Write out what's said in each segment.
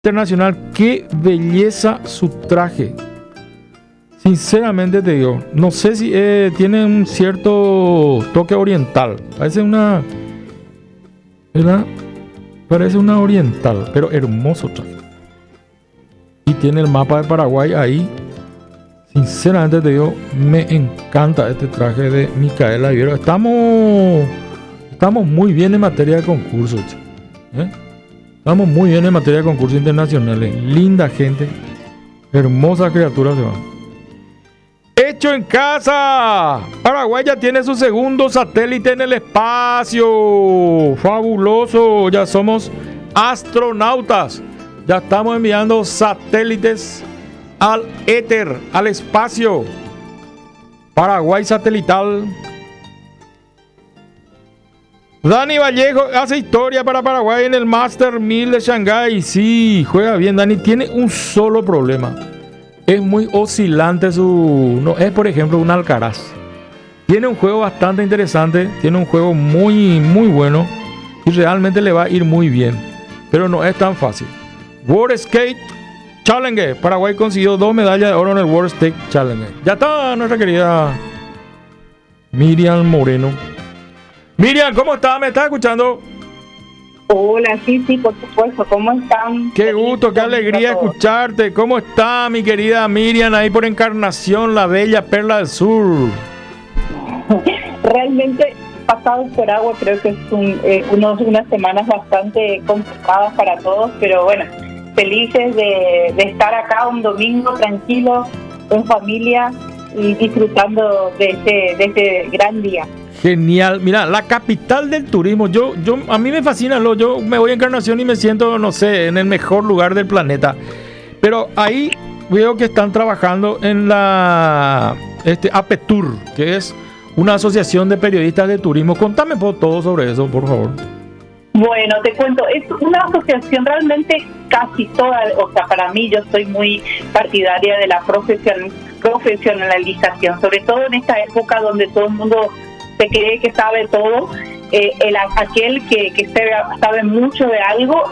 internacional, qué belleza su traje. Sinceramente te digo, no sé si tiene un cierto toque oriental. Parece una, ¿verdad? Parece una oriental, pero hermoso traje. Y tiene el mapa de Paraguay ahí. Sinceramente te digo, me encanta este traje de Micaela Viero. Estamos muy bien en materia de concursos. Estamos muy bien en materia de concursos internacionales. Linda gente. Hermosas criaturas se van. Hecho en casa. Paraguay ya tiene su segundo satélite en el espacio. Fabuloso. Ya somos astronautas. Ya estamos enviando satélites al éter, al espacio. Paraguay satelital. Dani Vallejo hace historia para Paraguay en el Master 1000 de Shanghái. Sí, juega bien. Dani tiene un solo problema. Es muy oscilante su... No es, por ejemplo, un Alcaraz. Tiene un juego bastante interesante. Tiene un juego muy, muy bueno. Y realmente le va a ir muy bien. Pero no es tan fácil. World Skate Challenge. Paraguay consiguió 2 medallas de oro en el World Skate Challenge. Ya está nuestra querida Miriam Moreno. Miriam, ¿cómo estás? ¿Me estás escuchando? Hola, sí, por supuesto. ¿Cómo están? Qué gusto, qué alegría escucharte. ¿Cómo está mi querida Miriam ahí por Encarnación, la bella Perla del Sur? Realmente pasados por agua, creo que es unas semanas bastante complicadas para todos, pero bueno, felices de estar acá un domingo tranquilo, en familia y disfrutando de este gran día. Genial, mira, la capital del turismo, a mí me fascina, yo me voy a Encarnación y me siento, no sé, en el mejor lugar del planeta, pero ahí veo que están trabajando en la APETUR, que es una asociación de periodistas de turismo. Contame todo sobre eso, por favor. Bueno, te cuento, es una asociación realmente casi toda, o sea, para mí yo soy muy partidaria de la profesionalización, sobre todo en esta época donde todo el mundo se cree que sabe todo. Aquel que sabe mucho de algo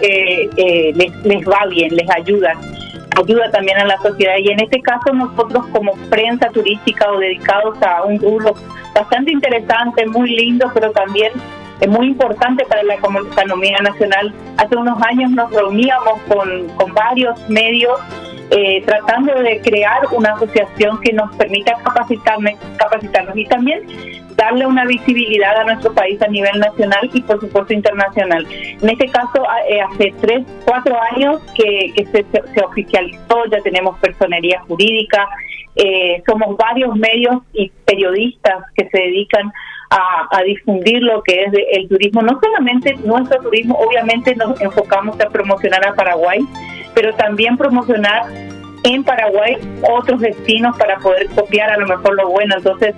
les va bien, les ayuda también a la sociedad, y en este caso nosotros como prensa turística o dedicados a un rubro bastante interesante, muy lindo, pero también es muy importante para la economía nacional. Hace unos años nos reuníamos con varios medios tratando de crear una asociación que nos permita capacitarnos y también darle una visibilidad a nuestro país a nivel nacional y por supuesto internacional. En este caso, hace 3-4 años que se oficializó, ya tenemos personería jurídica, somos varios medios y periodistas que se dedican a difundir lo que es el turismo, no solamente nuestro turismo, obviamente nos enfocamos a promocionar a Paraguay, pero también promocionar en Paraguay otros destinos para poder copiar a lo mejor lo bueno. Entonces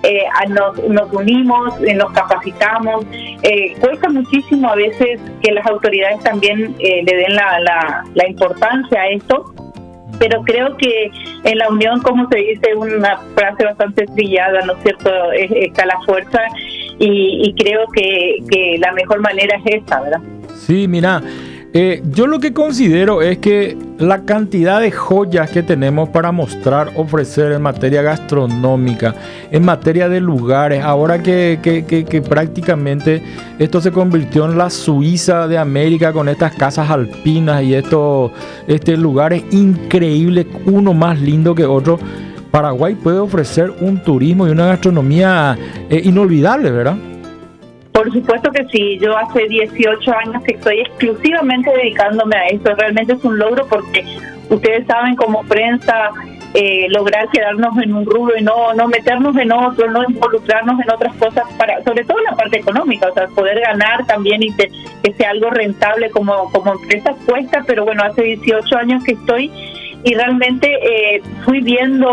nos unimos, nos capacitamos. Cuesta muchísimo a veces que las autoridades también le den la importancia a esto, pero creo que en la unión, como se dice, una frase bastante trillada, ¿no es cierto?, está la fuerza, y creo que la mejor manera es esta, ¿verdad? Sí, mira, yo lo que considero es que la cantidad de joyas que tenemos para mostrar, ofrecer en materia gastronómica, en materia de lugares, ahora que prácticamente esto se convirtió en la Suiza de América con estas casas alpinas y estos lugares increíbles, uno más lindo que otro. Paraguay puede ofrecer un turismo y una gastronomía inolvidable, ¿verdad? Por supuesto que sí, yo hace 18 años que estoy exclusivamente dedicándome a esto. Realmente es un logro porque ustedes saben, como prensa, lograr quedarnos en un rubro y no meternos en otro, no involucrarnos en otras cosas, sobre todo en la parte económica, o sea, poder ganar también y que sea algo rentable como empresa cuesta, pero bueno, hace 18 años que estoy y realmente fui viendo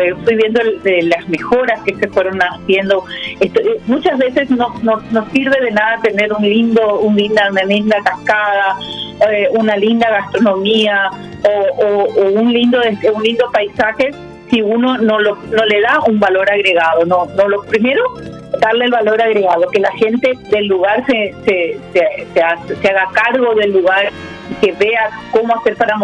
las mejoras que se fueron haciendo. Muchas veces no sirve de nada tener una linda cascada, una linda gastronomía o un lindo paisaje si uno no le da un valor agregado. No lo primero, darle el valor agregado, que la gente del lugar se haga cargo del lugar, que vea cómo hacer para